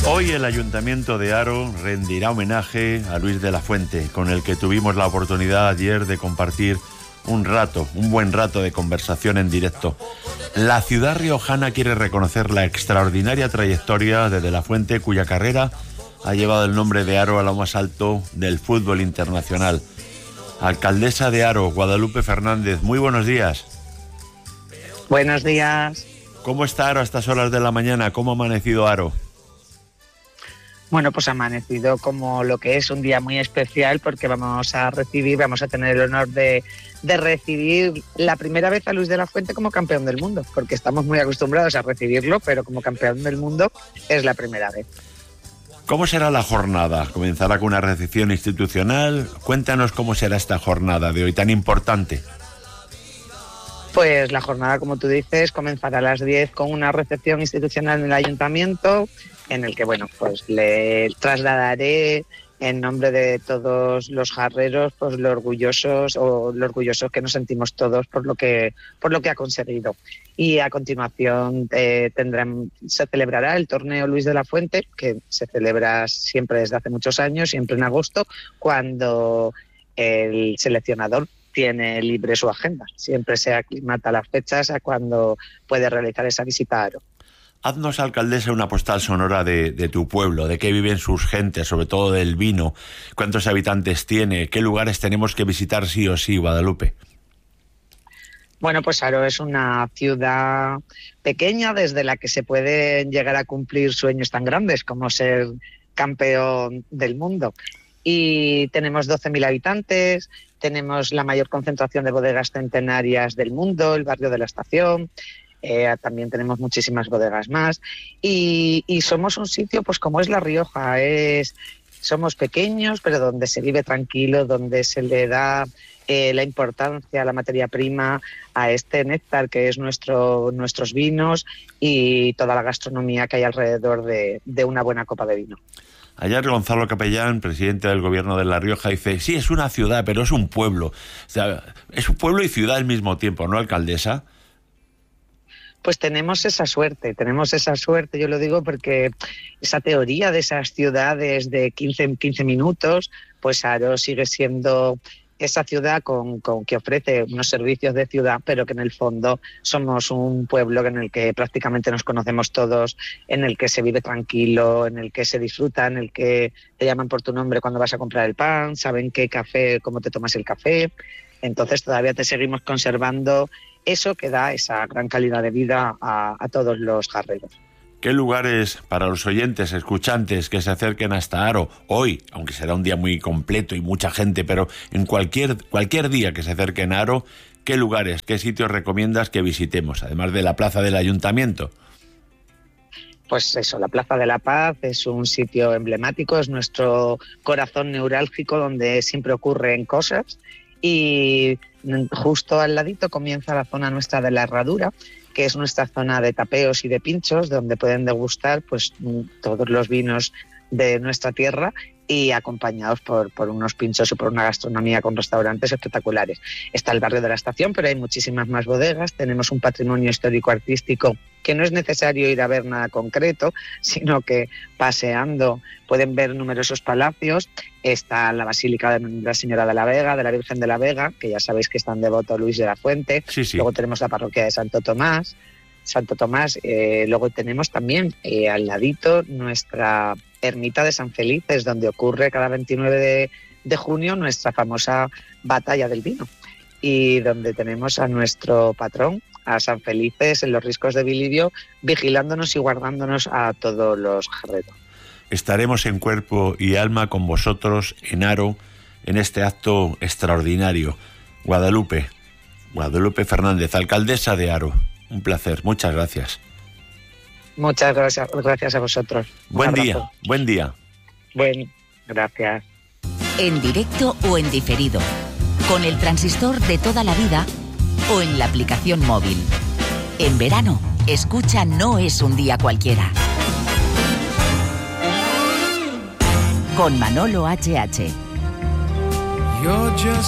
Hoy el Ayuntamiento de Haro rendirá homenaje a Luis de la Fuente, con el que tuvimos la oportunidad ayer de compartir un buen rato de conversación en directo. La ciudad riojana quiere reconocer la extraordinaria trayectoria de la Fuente, cuya carrera ha llevado el nombre de Haro a lo más alto del fútbol internacional. Alcaldesa de Haro, Guadalupe Fernández, muy buenos días. Buenos días. ¿Cómo está Haro a estas horas de la mañana? ¿Cómo ha amanecido Haro? Bueno, pues ha amanecido como lo que es un día muy especial, porque vamos a tener el honor de recibir la primera vez a Luis de la Fuente como campeón del mundo, porque estamos muy acostumbrados a recibirlo, pero como campeón del mundo es la primera vez. ¿Cómo será la jornada? ¿Comenzará con una recepción institucional? Cuéntanos cómo será esta jornada de hoy tan importante. Pues la jornada, como tú dices, comenzará a las 10 con una recepción institucional en el ayuntamiento, en el que, bueno, pues le trasladaré en nombre de todos los jarreros, pues lo orgullosos que nos sentimos todos por lo que ha conseguido. Y a continuación se celebrará el torneo Luis de la Fuente, que se celebra siempre desde hace muchos años, siempre en agosto, cuando el seleccionador tiene libre su agenda. Siempre se aclimata las fechas a cuando puede realizar esa visita a Haro. Haznos, alcaldesa, una postal sonora de tu pueblo, de qué viven sus gentes, sobre todo del vino, cuántos habitantes tiene, qué lugares tenemos que visitar sí o sí, Guadalupe. Bueno, pues Haro es una ciudad pequeña desde la que se pueden llegar a cumplir sueños tan grandes como ser campeón del mundo. Y tenemos 12.000 habitantes, tenemos la mayor concentración de bodegas centenarias del mundo, el barrio de la Estación. También tenemos muchísimas bodegas más y somos un sitio, pues como es La Rioja, somos pequeños, pero donde se vive tranquilo, donde se le da la importancia a la materia prima, a este néctar que es nuestros vinos y toda la gastronomía que hay alrededor de una buena copa de vino. Ayer Gonzalo Capellán, presidente del gobierno de La Rioja, dice, sí, es una ciudad, pero es un pueblo. O sea, es un pueblo y ciudad al mismo tiempo, ¿no, alcaldesa? Pues tenemos esa suerte, yo lo digo porque esa teoría de esas ciudades de 15 minutos, pues Haro sigue siendo esa ciudad con que ofrece unos servicios de ciudad, pero que en el fondo somos un pueblo en el que prácticamente nos conocemos todos, en el que se vive tranquilo, en el que se disfruta, en el que te llaman por tu nombre cuando vas a comprar el pan, saben qué café, cómo te tomas el café. Entonces todavía te seguimos conservando eso que da esa gran calidad de vida a todos los jarreros. ¿Qué lugares para los oyentes, escuchantes que se acerquen hasta Haro hoy, aunque será un día muy completo y mucha gente, pero en cualquier día que se acerquen a Haro, qué lugares, qué sitios recomiendas que visitemos, además de la plaza del ayuntamiento? Pues eso, la Plaza de la Paz es un sitio emblemático, es nuestro corazón neurálgico donde siempre ocurren cosas. Y justo al ladito comienza la zona nuestra de la Herradura, que es nuestra zona de tapeos y de pinchos, donde pueden degustar pues todos los vinos de nuestra tierra y acompañados por unos pinchos y por una gastronomía con restaurantes espectaculares. Está el barrio de la Estación, pero hay muchísimas más bodegas. Tenemos un patrimonio histórico-artístico que no es necesario ir a ver nada concreto, sino que paseando pueden ver numerosos palacios. Está la Basílica de la Señora de la Vega, de la Virgen de la Vega, que ya sabéis que es tan devoto Luis de la Fuente. Sí, sí. Luego tenemos la parroquia de Santo Tomás. Luego tenemos también al ladito nuestra ermita de San Felices, donde ocurre cada 29 de junio nuestra famosa batalla del vino, y donde tenemos a nuestro patrón, a San Felices, en los riscos de Bilibio, vigilándonos y guardándonos a todos los jarreros. Estaremos en cuerpo y alma con vosotros en Haro, en este acto extraordinario. Guadalupe Fernández, alcaldesa de Haro, un placer, muchas gracias. Muchas gracias a vosotros. Buen día. Bueno, gracias. En directo o en diferido, con el transistor de toda la vida o en la aplicación móvil. En verano, escucha No es un día cualquiera. Con Manolo HH.